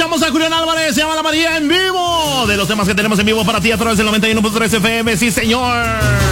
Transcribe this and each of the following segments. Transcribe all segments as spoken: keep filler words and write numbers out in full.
Escuchamos a Julián Álvarez, se llama La María en vivo. De los temas que tenemos en vivo para ti a través del noventa y uno punto tres F M, sí señor.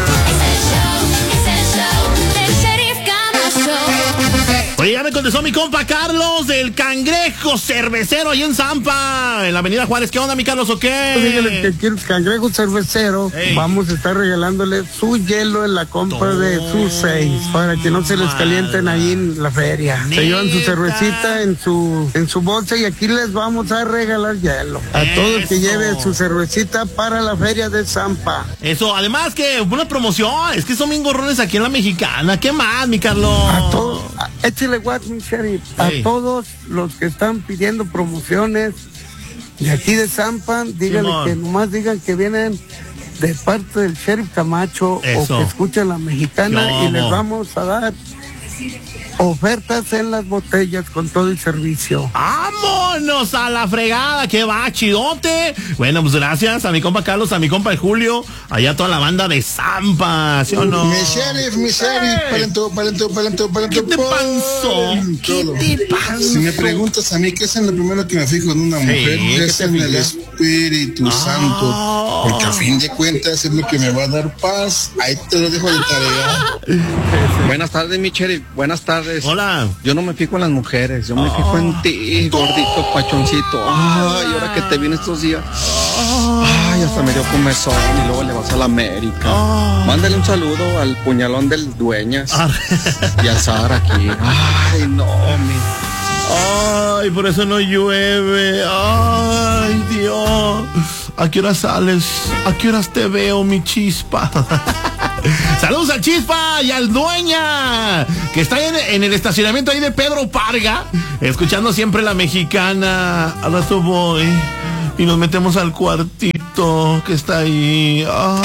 Oye, ya me contestó mi compa Carlos del Cangrejo Cervecero ahí en Zampa, en la avenida Juárez. ¿Qué onda, mi Carlos, o qué? Dígale que aquí el Cangrejo Cervecero, hey, vamos a estar regalándole su hielo en la compra no, de sus seis, para que no se les calienten ahí en la feria. ¿Neta? Se llevan su cervecita en su en su bolsa y aquí les vamos a regalar hielo. A Eso. todo el que lleve su cervecita para la feria de Zampa. Eso, además que una promoción, es que son bien gorrones aquí en la Mexicana. ¿Qué más, mi Carlos? A todos, échale guat, mi sheriff, hey. A todos los que están pidiendo promociones de aquí de Zampa, díganle Simón. que nomás digan que vienen de parte del sheriff Camacho. Eso. O que escuchan la Mexicana. No, y les vamos a dar ofertas en las botellas con todo el servicio. ¡Vámonos a la fregada! ¡Qué va, chidote! Bueno, pues gracias a mi compa Carlos, a mi compa el Julio, allá toda la banda de Zampa, ¿sí o no? Mi sheriff, mi sheriff, palento, palento, palento, palento. ¿Qué te pasó? ¿Qué te pasó? Si me preguntas a mí, ¿qué es lo primero que me fijo en una mujer? Sí, es en el Espíritu ah. Santo, porque a fin de cuentas es lo que me va a dar paz. Ahí te lo dejo de tarea. Buenas tardes, mi sheriff, buenas tardes. Hola. Yo no me fijo en las mujeres, yo me oh. fijo en ti, gordito, pachoncito. Ay, ahora que te viene estos días. Ay, hasta me dio comezón y luego le vas a la América. Oh. Mándale un saludo al puñalón del Dueñas ah. y al Zahar aquí. Ay, no, mi. Ay, por eso no llueve. Ay, Dios. ¿A qué horas sales? ¿A qué horas te veo, mi chispa? Saludos al Chispa y al Dueña, que está en, en el estacionamiento ahí de Pedro Parga, escuchando siempre la Mexicana. Al rato voy y nos metemos al cuartito que está ahí. Oh.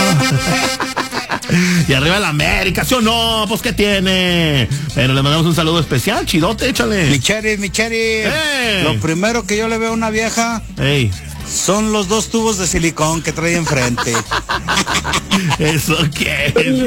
Y arriba la América, ¿sí o no? Pues ¿qué tiene? Pero le mandamos un saludo especial, chidote, échale. Mi sheriff, mi sheriff. Hey. Lo primero que yo le veo a una vieja hey. son los dos tubos de silicón que trae enfrente. ¿Eso qué es?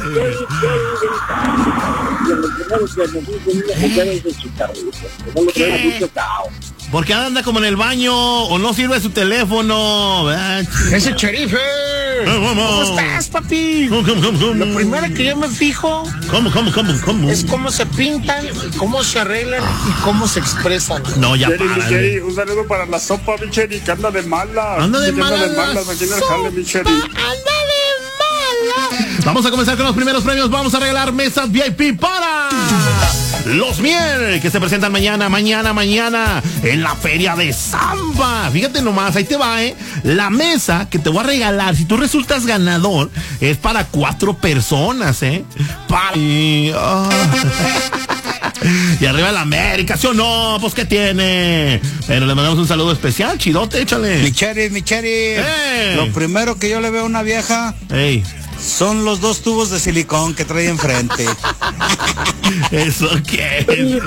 ¿Qué? ¿Por qué anda como en el baño o no sirve su teléfono? Ese sheriff, ¿cómo estás, papi? ¿Cómo, cómo, cómo? Lo primero que yo me fijo ¿Cómo, cómo, cómo, cómo? es cómo se pintan, cómo se arreglan ah. y cómo se expresan. No, ya Cheri, para. Cheri, un saludo para la sopa, mi Cheri, que anda de mala. Anda de mala. Anda de malas aquí en el jale, mi Cheri. Anda de mala. Vamos a comenzar con los primeros premios. Vamos a regalar mesas V I P para los Mier, que se presentan mañana, mañana, mañana en la feria de Zampa. Fíjate nomás, ahí te va, ¿eh? La mesa que te voy a regalar, si tú resultas ganador, es para cuatro personas, ¿eh? Para... Y, oh. y arriba la América, ¿sí o no? Pues ¿qué tiene? Pero le mandamos un saludo especial, chidote, échale. Mi sheriff, mi sheriff. Hey. Lo primero que yo le veo a una vieja hey. son los dos tubos de silicón que trae enfrente. ¿Eso qué es?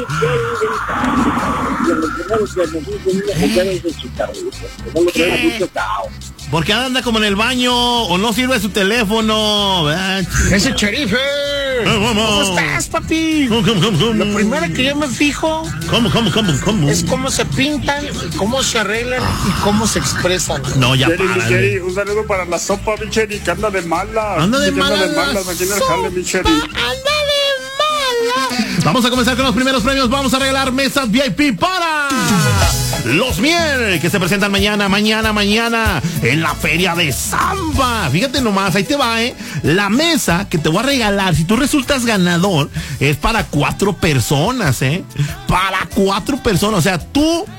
¿Qué? ¿Por qué anda como en el baño o no sirve su teléfono? Ese sheriff, ¿cómo estás, papi? ¿Cómo, cómo, cómo? Lo primero que yo me fijo ¿Cómo, cómo, cómo, cómo? es cómo se pintan, cómo se arreglan ah. y cómo se expresan. No, ya Cheri, para. Cheri, un saludo para la sopa, mi Cheri, que anda de mala. Anda de mala. Anda de malas aquí en el jale, mi Cheri. Anda de mala. Vamos a comenzar con los primeros premios. Vamos a regalar mesas V I P para los Mier, que se presentan mañana, mañana, mañana en la feria de Zampa. Fíjate nomás, ahí te va, ¿eh? La mesa que te voy a regalar, si tú resultas ganador, es para cuatro personas, ¿eh? Para cuatro personas, o sea, tú